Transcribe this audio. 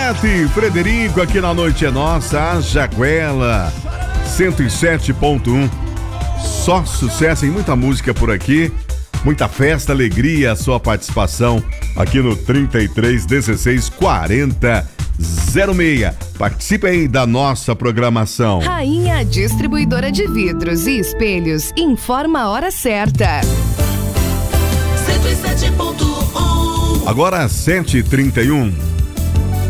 Neto, Frederico, aqui na Noite é Nossa, a Jaguela 107.1. Só sucesso e muita música por aqui, muita festa, alegria, a sua participação aqui no 33 16 40 06. Participe aí da nossa programação. Rainha Distribuidora de Vidros e Espelhos informa a hora certa. 107.1. Agora 7h31.